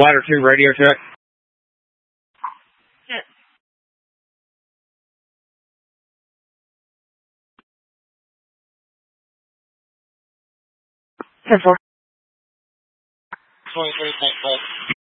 Ladder 2 radio check. Yes. 10-4. 23, thanks,